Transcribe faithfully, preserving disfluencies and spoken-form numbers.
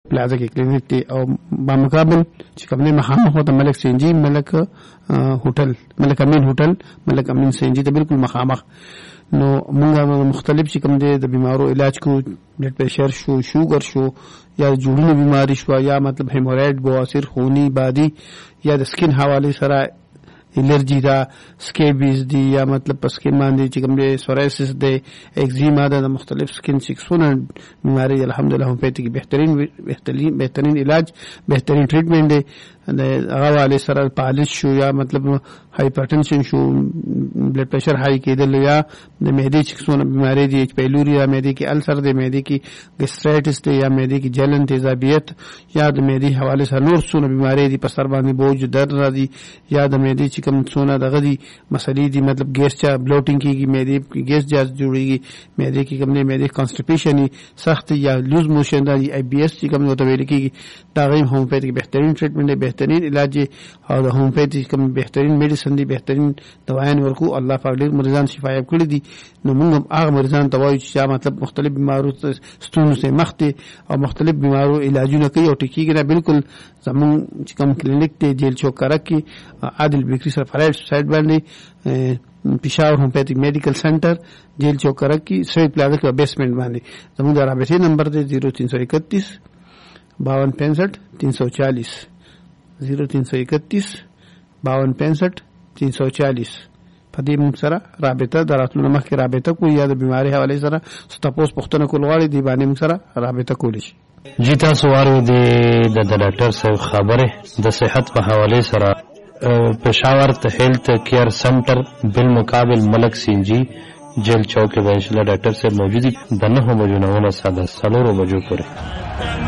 پلازا کې کلینیک دی او بامقابل چې کوم نه مخامخ د ملک سینجی ملک هوټل ملک امین هوټل ملک امین سینجی ته بالکل مخامخ. نو موږ مختلف چې کوم دی د بیمارو علاج کو، بلډ پریشر شو، شوګر شو، یا جوړونو بیماری شو، یا مطلب هیمورایډ، بواسیر، خونی، بادي، یا د سکین حواله سره الرجی دا، سکیبیز دی، یا مطلب پسکین باندې چې کوم دی سوریسس دی، ایگزیما دا، د مختلف سکین سکسونه بیماری الحمدلله هومیوپیتھی کې بهترین بهترین بهترین علاج، بهترین ټریټمنټ دی. د هغه والے سره پالش شو، یا مطلب هایپرټنشن شو، بلډ پریشر هاي کېدل، یا د معدې سکسونه بیماری دی، ایچ پیلوري، یا معدې کې السر دی، معدې کې ګیسټرایټس دی، یا معدې کې جلن، تیزابیت، یا د معدې حواله سره نور څونه بیماری دی، په سر باندې بوج، درد راځي، یا د معدې چې کوم څونه دغه دي مسلې دي، مطلب ګیس چا بلوټینګ کېږي، معدې کې ګیس جاز جوړېږي، معدې کې کوم دی معدې کانسټیپیشن سخت یا لوز موشن دی، آی بی ایس چې کوم ته ویل کېږي، دا غیم هومیوپیتھی بهترین ټریټمنټ دی، بهترین علاج او د هومیوپیتھی کوم بهترین میډیسن دی، بهترین دوايان ورکو. الله پاک ډېر مریضان شفا یاب کړي دي. نو موږ هغه مریضان ته وایو چې مطلب مختلف بیمارو ستونو سره مخ دي او مختلف بیمارو علاجونه کوي او ټیکيږي نه. بالکل زمون چې کوم کلینیک دی جیل چوک کرک کې عادل بیکری سره فرایډ سایډ باندې پېښور هومیوپیتھیک میډیکل سنټر جیل چوک کرک کې سوی پلازا کې بیسمنټ باندې زموږ د رابطې نمبر دی زیرو تین سو اکتیس باون پینسٹھ تین سو چالیس زیرو تین سو اکتیس باون پینسٹھ تین سو چالیس. په دې موږ سره رابطه دراتلو مخکې رابطه کوو، یا د بیماری حواله سره ستاسو پوښتنه کول غواړي دی باندې موږ سره رابطه کولی شي. جی تاسو وارو دی د ډاکټر صاحب خبره د صحت په حواله سره پېښور ته هیلث کیر سنټر بالمقابل ملک سینجی جیل چوک کې انشاءالله ډاکټر صاحب موجود دي. د نه بجو نه ساده څلورو بجو پورې